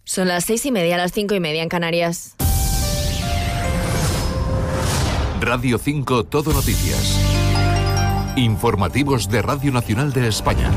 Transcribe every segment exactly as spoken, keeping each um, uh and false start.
Son las seis y media, las cinco y media en Canarias. Radio cinco Todo Noticias. Informativos de Radio Nacional de España.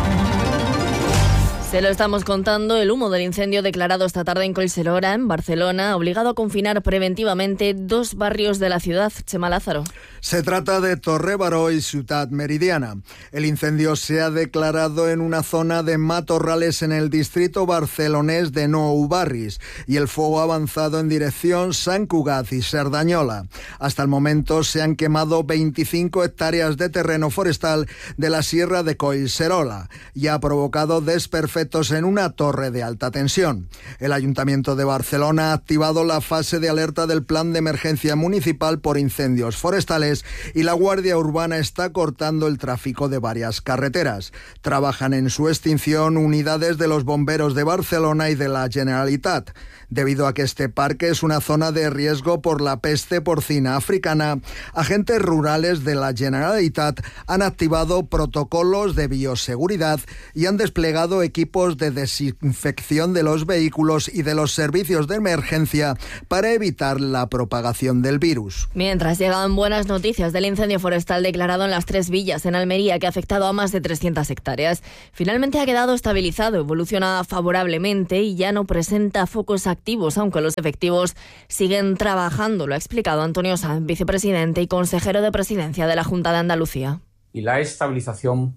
Se lo estamos contando. El humo del incendio declarado esta tarde en Collserola, en Barcelona, ha obligado a confinar preventivamente dos barrios de la ciudad. Chema Lázaro. Se trata de Torre Baró y Ciutat Meridiana. El incendio se ha declarado en una zona de matorrales en el distrito barcelonés de Nou Barris y el fuego ha avanzado en dirección Sant Cugat y Cerdanyola. Hasta el momento se han quemado veinticinco hectáreas de terreno forestal de la sierra de Collserola y ha provocado desperfectos en una torre de alta tensión. El Ayuntamiento de Barcelona ha activado la fase de alerta del Plan de Emergencia Municipal por incendios forestales y la Guardia Urbana está cortando el tráfico de varias carreteras. Trabajan en su extinción unidades de los bomberos de Barcelona y de la Generalitat. Debido a que este parque es una zona de riesgo por la peste porcina africana, agentes rurales de la Generalitat han activado protocolos de bioseguridad y han desplegado equipos de desinfección de los vehículos y de los servicios de emergencia para evitar la propagación del virus. Mientras llegan buenas noticias del incendio forestal declarado en las Tres Villas, en Almería, que ha afectado a más de trescientas hectáreas. Finalmente ha quedado estabilizado, evoluciona favorablemente y ya no presenta focos activos, aunque los efectivos siguen trabajando. Lo ha explicado Antonio Sanz, vicepresidente y consejero de Presidencia de la Junta de Andalucía. Y la estabilización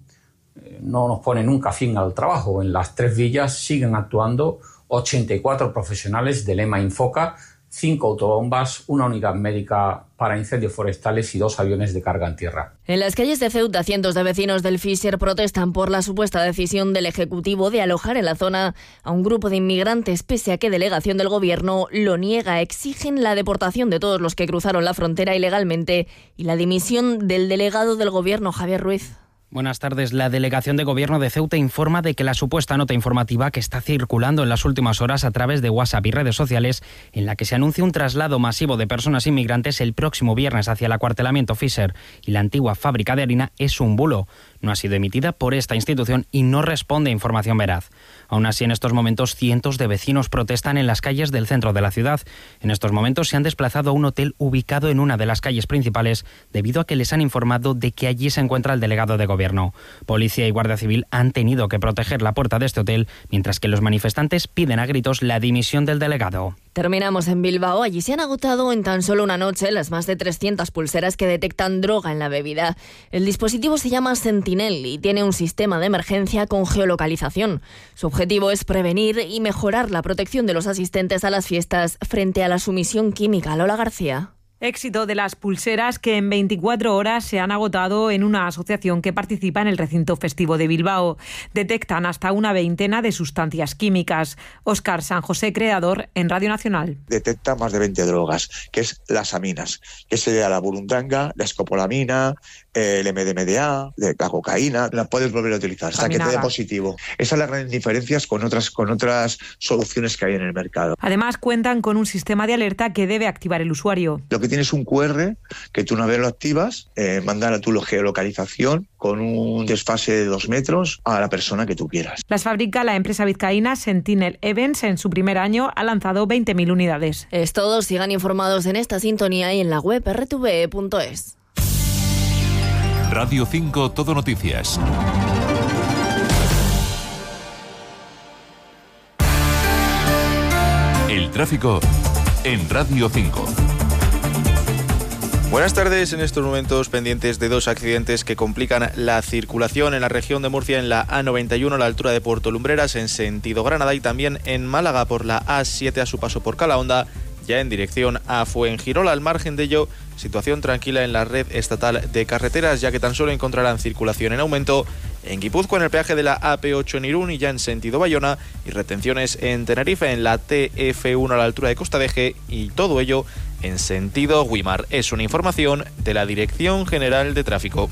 no nos pone nunca fin al trabajo. En las Tres Villas siguen actuando ochenta y cuatro profesionales del EMA Infoca, cinco autobombas, una unidad médica para incendios forestales y dos aviones de carga en tierra. En las calles de Ceuta, cientos de vecinos del Fisher protestan por la supuesta decisión del Ejecutivo de alojar en la zona a un grupo de inmigrantes, pese a que delegación del Gobierno lo niega. Exigen la deportación de todos los que cruzaron la frontera ilegalmente y la dimisión del delegado del Gobierno, Javier Ruiz. Buenas tardes. La Delegación de Gobierno de Ceuta informa de que la supuesta nota informativa que está circulando en las últimas horas a través de WhatsApp y redes sociales, en la que se anuncia un traslado masivo de personas inmigrantes el próximo viernes hacia el acuartelamiento Fisher y la antigua fábrica de harina, es un bulo. No ha sido emitida por esta institución y no responde a información veraz. Aún así, en estos momentos, cientos de vecinos protestan en las calles del centro de la ciudad. En estos momentos se han desplazado a un hotel ubicado en una de las calles principales debido a que les han informado de que allí se encuentra el delegado de Gobierno. Policía y Guardia Civil han tenido que proteger la puerta de este hotel, mientras que los manifestantes piden a gritos la dimisión del delegado. Terminamos en Bilbao. Allí se han agotado en tan solo una noche las más de trescientas pulseras que detectan droga en la bebida. El dispositivo se llama Sentinel y tiene un sistema de emergencia con geolocalización. Su objetivo es prevenir y mejorar la protección de los asistentes a las fiestas frente a la sumisión química. Lola García. Éxito de las pulseras que en veinticuatro horas se han agotado en una asociación que participa en el recinto festivo de Bilbao. Detectan hasta una veintena de sustancias químicas. Óscar San José, creador, en Radio Nacional. Detecta más de veinte drogas, que es las aminas, que sería la burundanga, la escopolamina, el eme de eme de a, la cocaína. La puedes volver a utilizar hasta que te dé positivo. Esas son las grandes diferencias con otras, con otras soluciones que hay en el mercado. Además, cuentan con un sistema de alerta que debe activar el usuario. Lo que tienes un cu erre que tú una vez lo activas, eh, manda a tu geolocalización con un desfase de dos metros a la persona que tú quieras. Las fabrica la empresa vizcaína Sentinel Events. En su primer año ha lanzado veinte mil unidades. Es todo. Sigan informados en esta sintonía y en la web erre te ve punto es. Radio cinco Todo Noticias. El tráfico en Radio cinco. Buenas tardes. En estos momentos pendientes de dos accidentes que complican la circulación en la región de Murcia, en la A noventa y uno a la altura de Puerto Lumbreras en sentido Granada, y también en Málaga por la A siete a su paso por Calahonda, ya en dirección a Fuengirola. Al margen de ello, situación tranquila en la red estatal de carreteras, ya que tan solo encontrarán circulación en aumento en Guipúzcoa en el peaje de la A P ocho en Irún y ya en sentido Bayona, y retenciones en Tenerife en la T F uno a la altura de Costa Deje, y todo ello en sentido Güímar. Es una información de la Dirección General de Tráfico.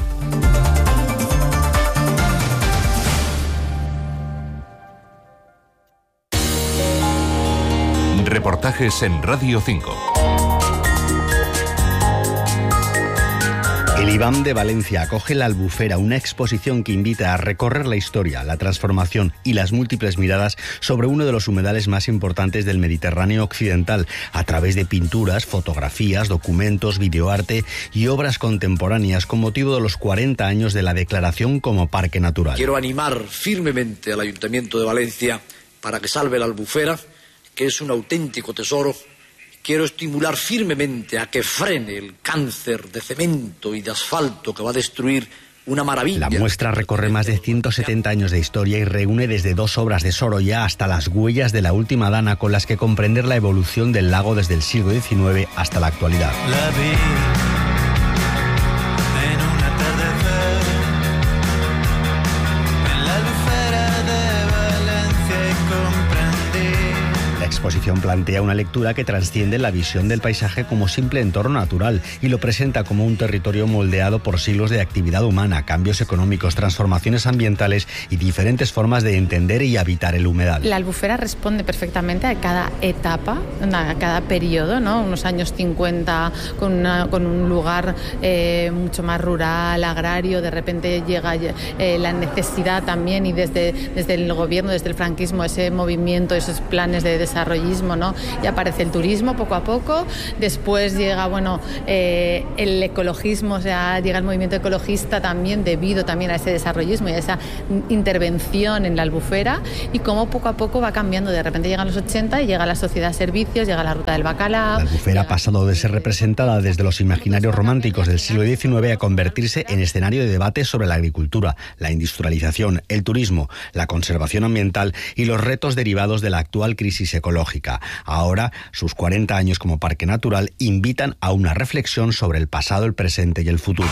Reportajes en Radio cinco. El I B A M de Valencia acoge la Albufera, una exposición que invita a recorrer la historia, la transformación y las múltiples miradas sobre uno de los humedales más importantes del Mediterráneo occidental, a través de pinturas, fotografías, documentos, videoarte y obras contemporáneas con motivo de los cuarenta años de la declaración como parque natural. Quiero animar firmemente al Ayuntamiento de Valencia para que salve la Albufera, que es un auténtico tesoro. Quiero estimular firmemente a que frene el cáncer de cemento y de asfalto que va a destruir una maravilla. La muestra recorre más de ciento setenta años de historia y reúne desde dos obras de Sorolla hasta las huellas de la última dana, con las que comprender la evolución del lago desde el siglo diecinueve hasta la actualidad. La vi. La exposición plantea una lectura que trasciende la visión del paisaje como simple entorno natural y lo presenta como un territorio moldeado por siglos de actividad humana, cambios económicos, transformaciones ambientales y diferentes formas de entender y habitar el humedal. La Albufera responde perfectamente a cada etapa, a cada periodo, ¿no? Unos años cincuenta con, una, con un lugar eh, mucho más rural, agrario, de repente llega eh, la necesidad también y desde, desde el gobierno, desde el franquismo, ese movimiento, esos planes de desarrollo, ¿no? Y aparece el turismo poco a poco, después llega bueno eh, el ecologismo, o sea, llega el movimiento ecologista también debido también a ese desarrollismo y a esa intervención en la Albufera, y cómo poco a poco va cambiando. De repente llegan los ochenta y llega la sociedad de servicios, llega la ruta del bacalao. La Albufera ha pasado de ser representada desde los imaginarios románticos del siglo diecinueve a convertirse en escenario de debate sobre la agricultura, la industrialización, el turismo, la conservación ambiental y los retos derivados de la actual crisis ecológica. Ahora, sus cuarenta años como parque natural invitan a una reflexión sobre el pasado, el presente y el futuro.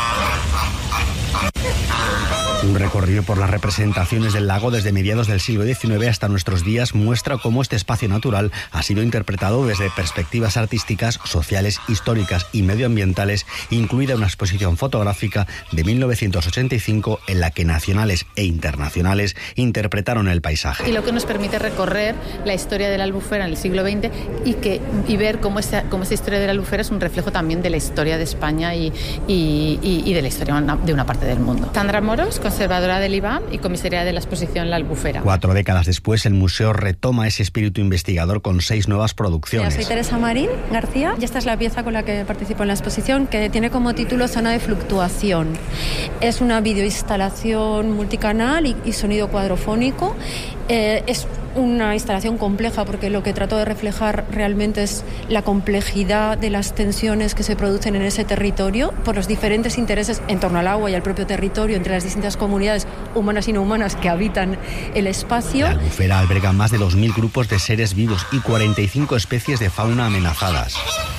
Un recorrido por las representaciones del lago desde mediados del siglo diecinueve hasta nuestros días muestra cómo este espacio natural ha sido interpretado desde perspectivas artísticas, sociales, históricas y medioambientales, incluida una exposición fotográfica de mil novecientos ochenta y cinco en la que nacionales e internacionales interpretaron el paisaje. Y lo que nos permite recorrer la historia de la Albufera en el siglo veinte y, que, y ver cómo esa, cómo esa historia de la Albufera es un reflejo también de la historia de España y, y, y, y de la historia de una parte del mundo. Sandra Moros, conservadora del I B A M y comisaria de la exposición La Albufera. Cuatro décadas después, el museo retoma ese espíritu investigador con seis nuevas producciones. Soy Teresa Marín García y esta es la pieza con la que participo en la exposición, que tiene como título Zona de Fluctuación. Es una videoinstalación multicanal y, y sonido cuadrofónico. Eh, es una instalación compleja porque lo que trato de reflejar realmente es la complejidad de las tensiones que se producen en ese territorio por los diferentes intereses en torno al agua y al propio territorio entre las distintas comunidades humanas y no humanas que habitan el espacio. La Albufera alberga más de dos mil grupos de seres vivos y cuarenta y cinco especies de fauna amenazadas.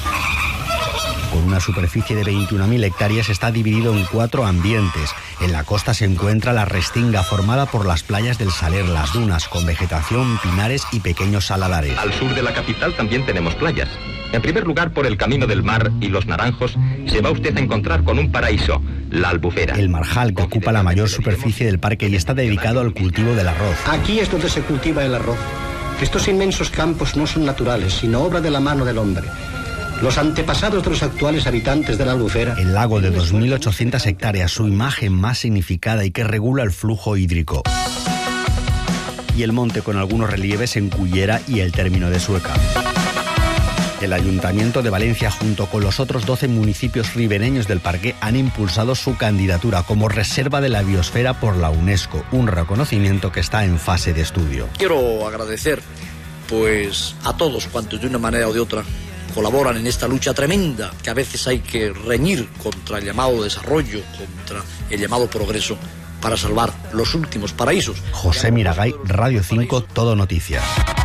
Con una superficie de veintiuna mil hectáreas, está dividido en cuatro ambientes. En la costa se encuentra la Restinga, formada por las playas del Saler, las dunas, con vegetación, pinares y pequeños saladares. Al sur de la capital también tenemos playas. En primer lugar, por el Camino del Mar y los Naranjos, se va usted a encontrar con un paraíso, la Albufera. El Marjal, que ocupa la mayor superficie del parque y está dedicado al cultivo del arroz. Aquí es donde se cultiva el arroz. Estos inmensos campos no son naturales, sino obra de la mano del hombre. Los antepasados de los actuales habitantes de la Albufera. El lago de dos mil ochocientas hectáreas, su imagen más significada y que regula el flujo hídrico. Y el monte con algunos relieves en Cullera y el término de Sueca. El Ayuntamiento de Valencia, junto con los otros doce municipios ribereños del parque, han impulsado su candidatura como reserva de la biosfera por la UNESCO, un reconocimiento que está en fase de estudio. Quiero agradecer pues a todos cuantos de una manera o de otra colaboran en esta lucha tremenda que a veces hay que reñir contra el llamado desarrollo, contra el llamado progreso, para salvar los últimos paraísos. José Miragay, Radio cinco, Todo Noticias.